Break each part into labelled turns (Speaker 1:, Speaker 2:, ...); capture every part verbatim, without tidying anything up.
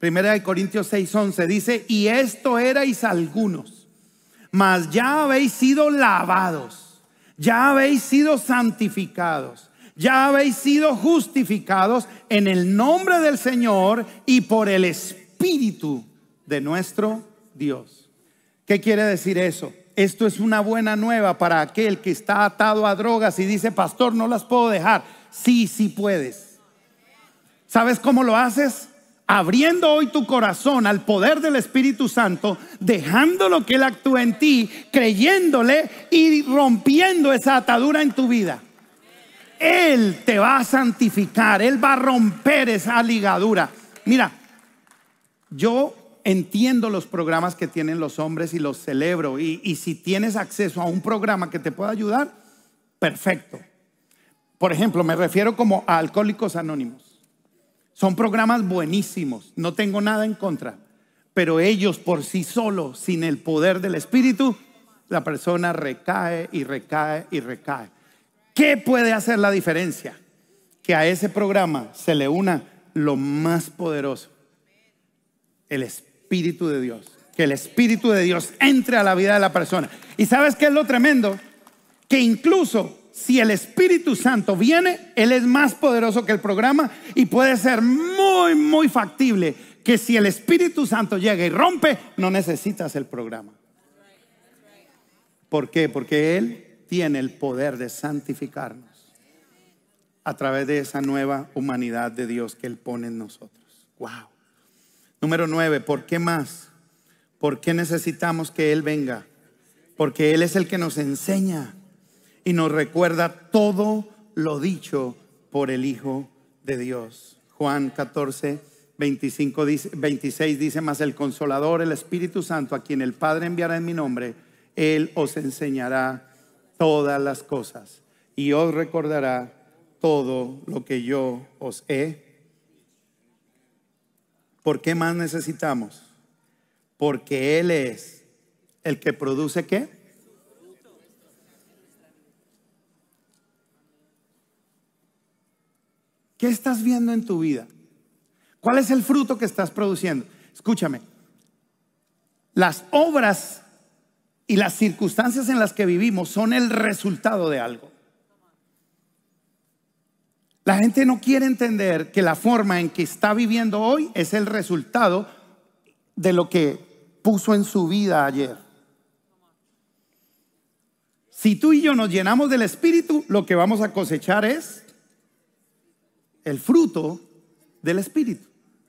Speaker 1: Primera de Corintios seis once dice: y esto erais algunos, mas ya habéis sido lavados, ya habéis sido santificados, ya habéis sido justificados en el nombre del Señor y por el Espíritu de nuestro Dios. ¿Qué quiere decir eso? Esto es una buena nueva para aquel que está atado a drogas y dice: pastor, no las puedo dejar. Sí, sí puedes. ¿Sabes cómo lo haces? Abriendo hoy tu corazón al poder del Espíritu Santo, dejándolo que Él actúe en ti, creyéndole y rompiendo esa atadura en tu vida. Él te va a santificar, Él va a romper esa ligadura. Mira, yo entiendo los programas que tienen los hombres y los celebro, y, y si tienes acceso a un programa que te pueda ayudar, perfecto. Por ejemplo, me refiero como a Alcohólicos Anónimos. Son programas buenísimos, no tengo nada en contra, pero ellos por sí solos, sin el poder del Espíritu, la persona recae y recae y recae. ¿Qué puede hacer la diferencia? Que a ese programa se le una lo más poderoso: el Espíritu de Dios. Que el Espíritu de Dios entre a la vida de la persona. ¿Y sabes qué es lo tremendo? Que incluso si el Espíritu Santo viene, Él es más poderoso que el programa, y puede ser muy, muy factible que si el Espíritu Santo llega y rompe, no necesitas el programa. ¿Por qué? Porque Él tiene el poder de santificarnos a través de esa nueva humanidad de Dios que Él pone en nosotros. Wow. Número nueve, ¿por qué más? ¿Por qué necesitamos que Él venga? Porque Él es el que nos enseña y nos recuerda todo lo dicho por el Hijo de Dios. Juan catorce, veinticinco, veintiséis dice: mas el Consolador, el Espíritu Santo, a quien el Padre enviará en mi nombre, Él os enseñará todas las cosas y os recordará todo lo que yo os he. ¿Por qué más necesitamos? Porque Él es el que produce ¿qué? ¿Qué estás viendo en tu vida? ¿Cuál es el fruto que estás produciendo? Escúchame, las obras y las circunstancias en las que vivimos son el resultado de algo. La gente no quiere entender que la forma en que está viviendo hoy es el resultado de lo que puso en su vida ayer. Si tú y yo nos llenamos del Espíritu, lo que vamos a cosechar es el fruto del Espíritu.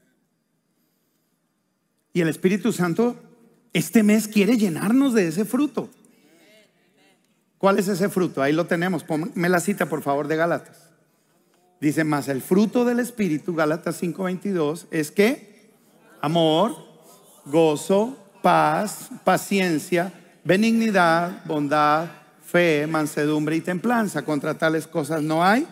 Speaker 1: Y el Espíritu Santo este mes quiere llenarnos de ese fruto. ¿Cuál es ese fruto? Ahí lo tenemos. Ponme la cita, por favor, de Gálatas. Dice: más el fruto del Espíritu, Gálatas cinco veintidós, es que amor, gozo, paz, paciencia, benignidad, bondad, fe, mansedumbre y templanza. Contra tales cosas no hay.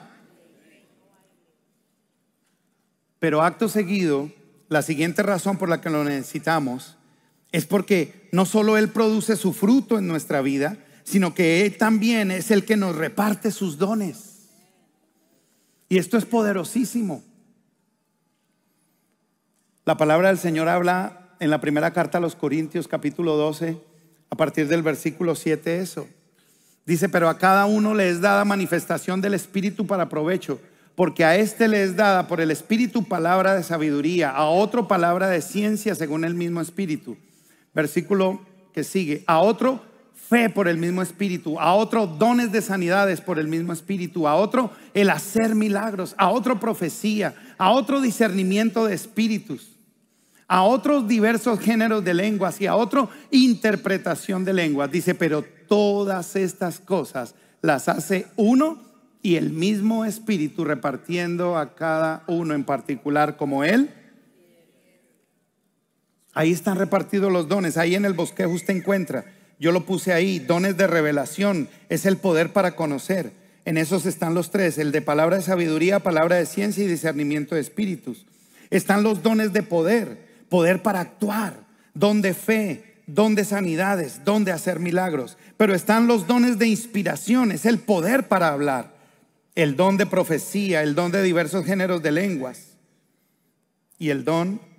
Speaker 1: Pero acto seguido, la siguiente razón por la que lo necesitamos es porque no solo Él produce su fruto en nuestra vida, sino que Él también es el que nos reparte sus dones. Y esto es poderosísimo. La palabra del Señor habla en la primera carta a los Corintios, capítulo doce, a partir del versículo siete, eso. Dice: pero a cada uno le es dada manifestación del Espíritu para provecho. Porque a este le es dada por el Espíritu palabra de sabiduría, a otro palabra de ciencia según el mismo Espíritu. Versículo que sigue: a otro fe por el mismo Espíritu, a otro dones de sanidades por el mismo Espíritu, a otro el hacer milagros, a otro profecía, a otro discernimiento de espíritus, a otros diversos géneros de lenguas y a otro interpretación de lenguas. Dice: pero todas estas cosas las hace uno y el mismo Espíritu, repartiendo a cada uno en particular como Él. Ahí están repartidos los dones. Ahí en el bosquejo usted encuentra, yo lo puse ahí, dones de revelación, es el poder para conocer. En esos están los tres: el de palabra de sabiduría, palabra de ciencia y discernimiento de espíritus. Están los dones de poder, poder para actuar, don de fe, don de sanidades, don de hacer milagros. Pero están los dones de inspiración, es el poder para hablar. El don de profecía, el don de diversos géneros de lenguas y el don